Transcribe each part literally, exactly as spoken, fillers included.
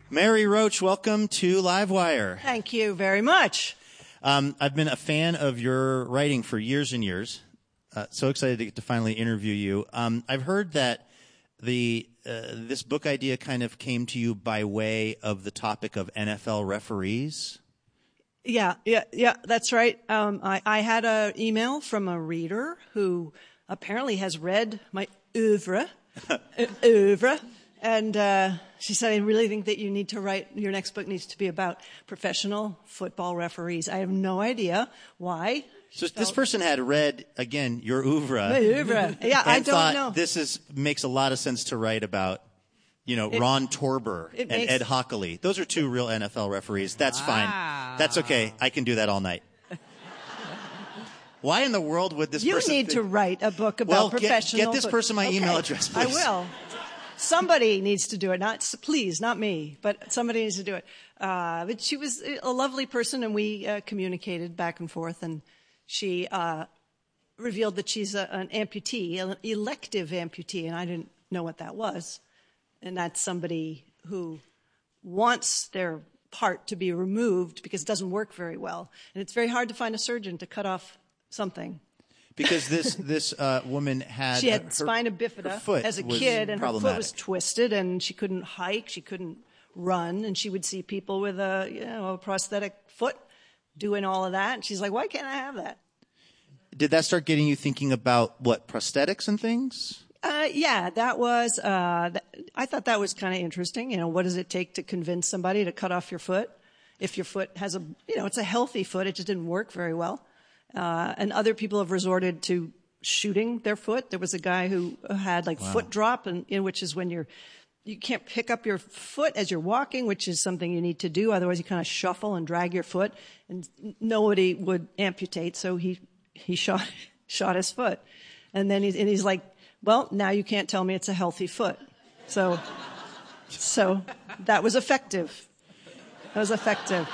Mary Roach, welcome to Livewire. Thank you very much. Um, I've been a fan of your writing for years and years. Uh, so excited to get to finally interview you. Um, I've heard that the uh, this book idea kind of came to you by way of the topic of N F L referees. Yeah, yeah, yeah, that's right. Um, I, I had an email from a reader who apparently has read my oeuvre, oeuvre, and uh, she said, I really think that you need to write, your next book needs to be about professional football referees. I have no idea why. So this person had read, again, your oeuvre. My oeuvre. Yeah, and I don't thought know. This is makes a lot of sense to write about, you know, It- Ron Torber and makes- Ed Hockley. Those are two real N F L referees. That's Wow. fine. That's okay. I can do that all night. Why in the world would this You person need think- to write a book about Well, get- professional get this foot- person my Okay, email address, I please. will. Somebody needs to do it. Not please, not me, but somebody needs to do it. Uh, but she was a lovely person, and we uh, communicated back and forth. And she uh, revealed that she's a, an amputee, an elective amputee, and I didn't know what that was. And that's somebody who wants their part to be removed because it doesn't work very well, and it's very hard to find a surgeon to cut off something. Because this this uh, woman had She had her, spina her bifida foot as a was kid, and her foot was problematic. twisted, and she couldn't hike, she couldn't run, and she would see people with a you know a prosthetic foot doing all of that, and she's like, "Why can't I have that?" Did that start getting you thinking about what prosthetics and things? Uh, yeah, that was. Uh, th- I thought that was kind of interesting. You know, what does it take to convince somebody to cut off your foot if your foot has a you know it's a healthy foot, it just didn't work very well. Uh, and other people have resorted to shooting their foot. There was a guy who had like Wow. foot drop, and in which is when you're, you can't pick up your foot as you're walking, which is something you need to do. Otherwise, you kind of shuffle and drag your foot, and nobody would amputate. So he he shot shot his foot, and then he's and he's like, well, now you can't tell me it's a healthy foot. So so that was effective. That was effective.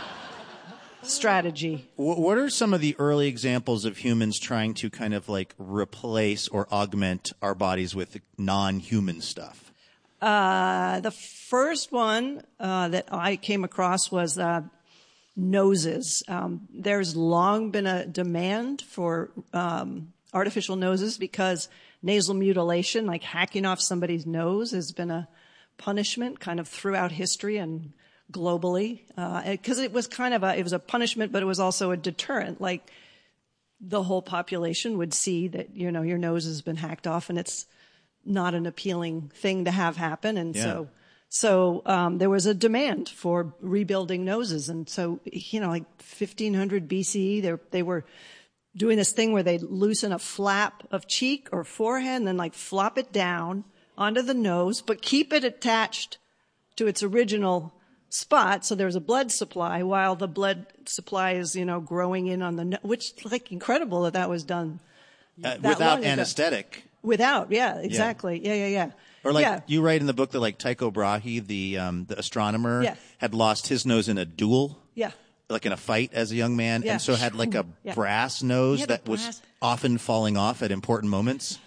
Strategy. Wh- What are some of the early examples of humans trying to kind of like replace or augment our bodies with non-human stuff? Uh, the first one uh, that I came across was uh, noses. Um, there's long been a demand for um, artificial noses because nasal mutilation, like hacking off somebody's nose, has been a punishment kind of throughout history and globally, because uh, it was kind of a, it was a punishment, but it was also a deterrent. Like the whole population would see that, you know, your nose has been hacked off and it's not an appealing thing to have happen. And Yeah. so, so, um, there was a demand for rebuilding noses. And so, you know, like fifteen hundred B C, they they were doing this thing where they'd loosen a flap of cheek or forehead and then like flop it down onto the nose, but keep it attached to its original spot, so there's a blood supply while the blood supply is, you know, growing in on the nose, which like incredible that that was done Uh, that without long ago. anesthetic. Without, yeah, exactly, yeah, yeah, yeah. Or like yeah. you write in the book that like Tycho Brahe, the um, the astronomer, Yeah. had lost his nose in a duel, yeah. like in a fight as a young man, Yeah. and so had like a Yeah. brass nose He had a that was brass- often falling off at important moments.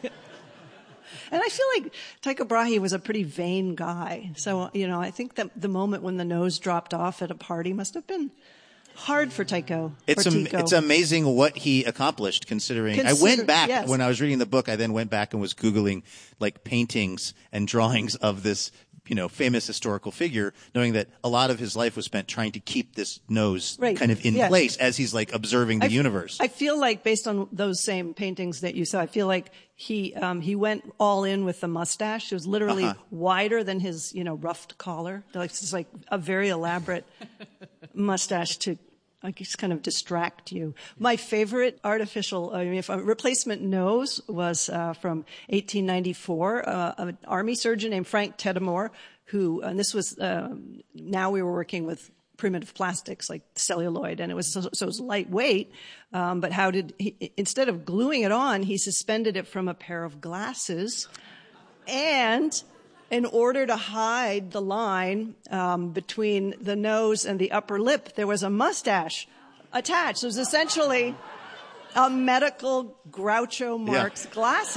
And I feel like Tycho Brahe was a pretty vain guy. So, you know, I think that the moment when the nose dropped off at a party must have been hard for Tycho. It's or am- Tycho. it's amazing what he accomplished considering. I Consider- went back yes. when I was reading the book. I then went back and was Googling like paintings and drawings of this, you know, famous historical figure, knowing that a lot of his life was spent trying to keep this nose Right. kind of in Yeah. place as he's like observing the I f- universe. I feel like based on those same paintings that you saw, I feel like he um, he went all in with the mustache. It was literally Uh-huh. wider than his, you know, ruffed collar. Like it's like a very elaborate mustache to, I guess, kind of distract you. My favorite artificial, I mean, if a replacement nose was uh, from eighteen ninety-four. Uh, an army surgeon named Frank Teddemore, who, and this was, um, now we were working with primitive plastics like celluloid, and it was so, so it was lightweight. Um, but how did he, instead of gluing it on, he suspended it from a pair of glasses, and in order to hide the line um, between the nose and the upper lip, there was a mustache attached. It was essentially a medical Groucho Marx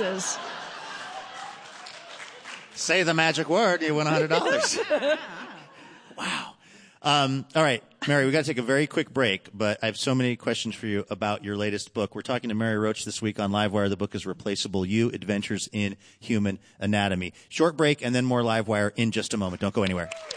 glasses. Say the magic word, you win one hundred dollars. Wow. Um, all right, Mary, we got to take a very quick break, but I have so many questions for you about your latest book. We're talking to Mary Roach this week on Livewire. The book is Replaceable You, Adventures in Human Anatomy. Short break and then more Livewire in just a moment. Don't go anywhere.